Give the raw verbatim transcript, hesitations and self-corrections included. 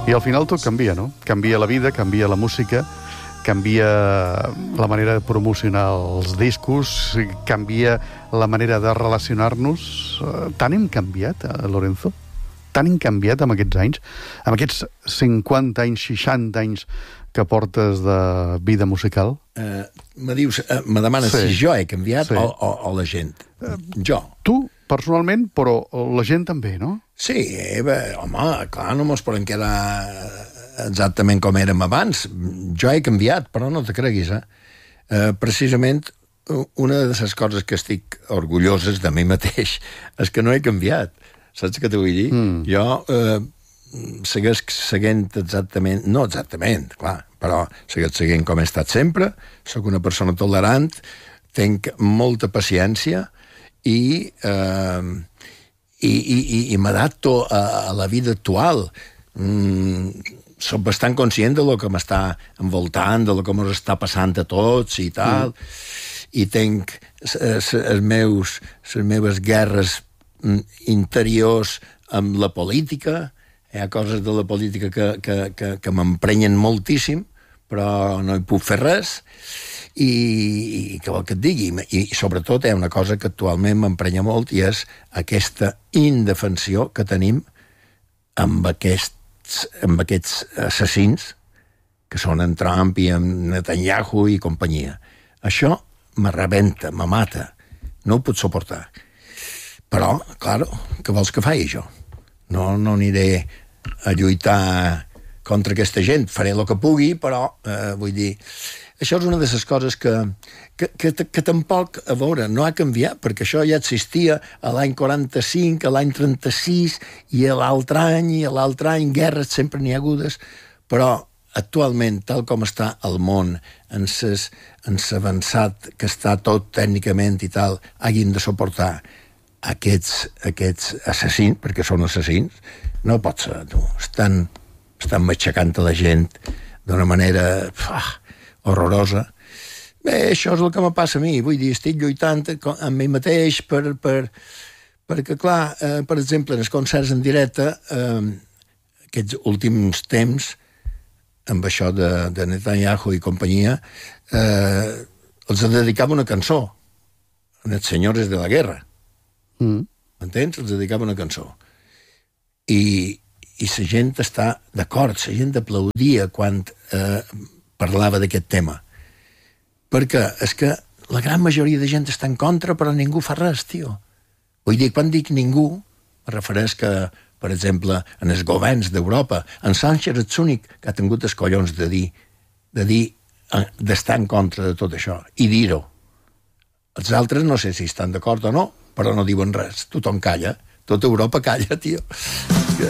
I al final tot canvia, no? Canvia la vida, canvia la música, canvia la manera de promocionar els discos, canvia la manera de relacionar-nos. Tant hem canviat, Lorenzo? Tant hem canviat amb aquests anys? Amb aquests cinquanta anys, seixanta anys que portes de vida musical? Uh, me dius, uh, me demanes sí. si jo he canviat sí. o, o, o la gent. Uh, jo. Tu, personalment, però la gent també, no? Sí, eh, bé, home, clar, no mos podem quedar exactament com érem abans. Jo he canviat, però no te creguis, eh? Uh, precisament, una de les coses que estic orgulloses de mi mateix és que no he canviat. Saps què t'ho vull dir? Mm. Jo eh, segueix seguint exactament, no exactament, clar, però segueix seguint com he estat sempre, sóc una persona tolerant, tinc molta paciència i, eh, i, i, i, i m'adapto a, a la vida actual. Mm, soc bastant conscient de lo que m'està envoltant, de lo que ens està passant a tots i tal, mm. i tinc les meus, les meves guerres interiors amb la política. Hi ha coses de la política que, que, que, que m'emprenyen moltíssim, però no hi puc fer res, i, i què vol que et digui? I, i sobretot hi ha una cosa que actualment m'emprenya molt, i és aquesta indefensió que tenim amb aquests, amb aquests assassins que són en Trump i en Netanyahu i companyia. Això me rebenta, me mata, no ho puc suportar. Però, clar, què vols que faci jo? No, no aniré a lluitar contra aquesta gent. Faré el que pugui, però, eh, vull dir, això és una de les coses que, que, que, que tampoc, a veure, no ha canviat, perquè això ja existia a l'any quaranta-cinc, a l'any trenta-sis, i a l'altre any, i a l'altre any, guerres sempre n'hi ha hagudes, però actualment, tal com està el món, en ses, en s'avançat que està tot tècnicament i tal, hagin de suportar aquests, aquests assassins, perquè són assassins, no pot ser, tu. Estan, estan matxacant a la gent d'una manera ah, horrorosa. Bé, això és el que me passa a mi, vull dir, estic lluitant amb mi mateix per, per, perquè, clar, eh, per exemple, en els concerts en directe, eh, aquests últims temps, amb això de, de Netanyahu i companyia, eh, els dedicava una cançó, els senyors de la guerra. Mm. M'entens? Els dedicava una cançó. I, i la gent està d'acord, la gent aplaudia quan eh, parlava d'aquest tema. Perquè és que la gran majoria de gent està en contra, però ningú fa res, tio. Vull dir, quan dic ningú, me refereix que, per exemple, en els governs d'Europa, en Sánchez és l'únic que ha tingut els collons de dir, de dir, d'estar en contra de tot això, i dir-ho. Els altres no sé si estan d'acord o no, però no diuen res. Tothom calla. Tota Europa calla, tio.